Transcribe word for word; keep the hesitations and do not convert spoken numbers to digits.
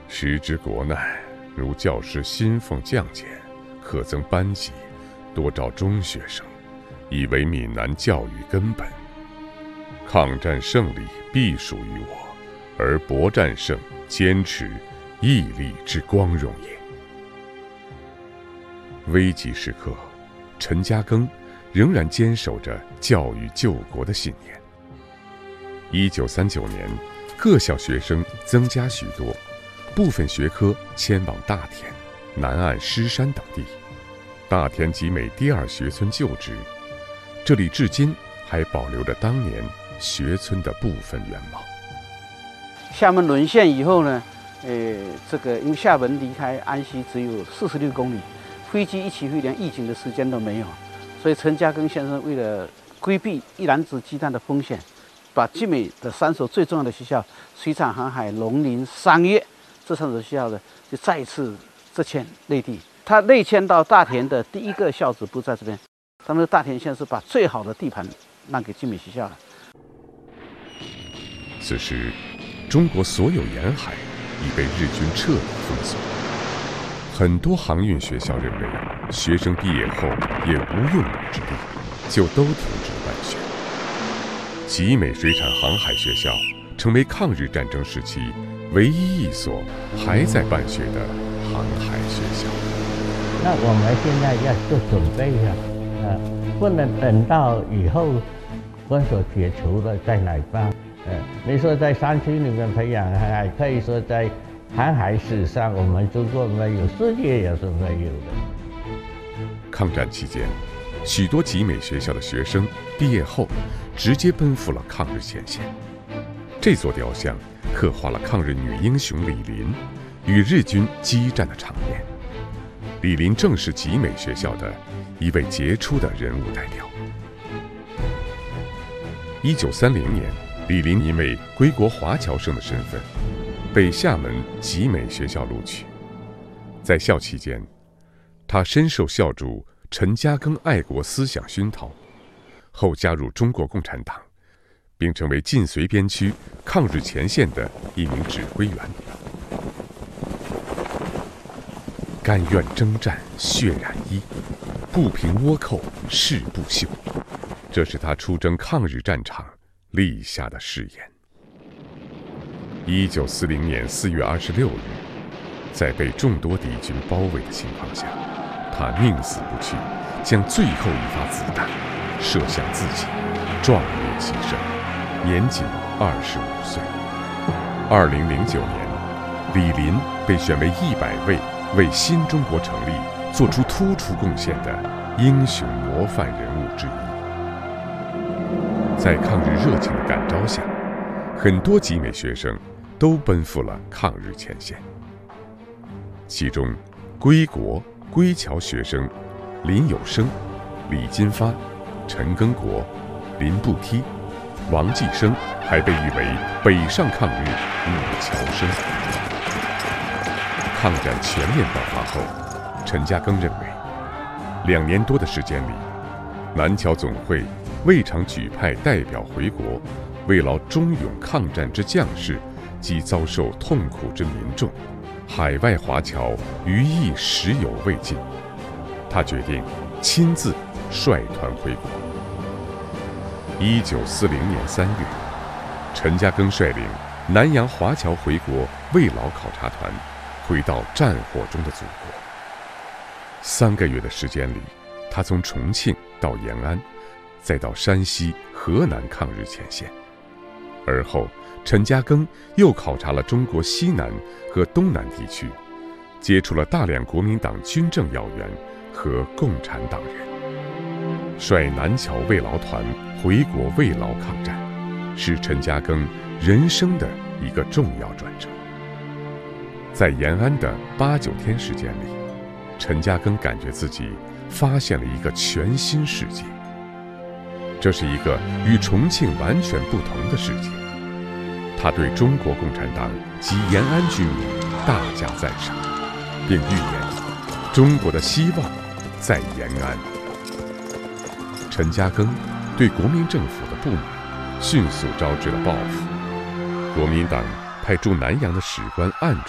时值国难，如教师薪俸降减，课增班级，多招中学生，以为闽南教育根本。抗战胜利必属于我，而博战胜，坚持毅力之光荣也。危急时刻，陈嘉庚仍然坚守着教育救国的信念。一九三九年，各校学生增加许多，部分学科迁往大田、南岸狮山等地，大田集美第二学村旧址，这里至今还保留着当年学村的部分原貌。 厦门沦陷以后呢，呃，这个因为厦门离开安溪只有四十六公里，飞机一起飞连预警的时间都没有，所以陈嘉庚先生为了规避一篮子鸡蛋的风险，把集美的三所最重要的学校——水产、航海、农林、商业这三所学校呢，就再一次撤迁内地。他内迁到大田的第一个校址不在这边，他们的大田县是把最好的地盘让给集美学校了。 此时，中国所有沿海已被日军彻底封锁，很多航运学校认为学生毕业后也无用武之地，就都停止了办学。集美水产航海学校成为抗日战争时期唯一一所还在办学的航海学校。 那我们现在要做准备呀、啊，呃，不能等到以后封锁解除了再来办。呃，你说在山区里面培养航海，可以说在航海史上我们中国没有，世界也是没有的。 抗战期间，许多集美学校的学生毕业后直接奔赴了抗日前线。这座雕像刻画了抗日女英雄李林与日军激战的场面。李林正是集美学校的一位杰出的人物代表。一九三零年，李林因为归国华侨生的身份，被厦门集美学校录取。在校期间，他深受校主陈嘉庚爱国思想熏陶，后加入中国共产党，并成为晋绥边区抗日前线的一名指挥员。甘愿征战血染衣，不平倭寇誓不休，这是他出征抗日战场立下的誓言。一九四零年四月二十六日，在被众多敌军包围的情况下，他宁死不屈，将最后一发子弹射向自己，壮烈牺牲，年仅二十五岁。二零零九年，李林被选为一百位为新中国成立做出突出贡献的英雄模范人物之一。在抗日热情的感召下，很多集美学生都奔赴了抗日前线。其中，归国、归侨学生林有生、李金发、陈庚国、林不梯、王继生还被誉为北上抗日五侨生。抗战全面爆发后，陈嘉庚认为，两年多的时间里，南侨总会未尝举派代表回国，慰劳忠勇抗战之将士及遭受痛苦之民众，海外华侨余亦时有未尽。他决定亲自率团回国。一九四零年三月，陈嘉庚率领南洋华侨回国慰劳考察团，回到战火中的祖国。三个月的时间里，他从重庆到延安，再到山西、河南抗日前线。而后，陈嘉庚又考察了中国西南和东南地区，接触了大量国民党军政要员和共产党人，率南侨慰劳团回国慰劳抗战，是陈嘉庚人生的一个重要转折。在延安的八九天时间里，陈嘉庚感觉自己发现了一个全新世界。这是一个与重庆完全不同的世界。他对中国共产党及延安军民大加赞赏，并预言中国的希望在延安。陈嘉庚对国民政府的不满迅速招致了报复，国民党派驻南洋的史官暗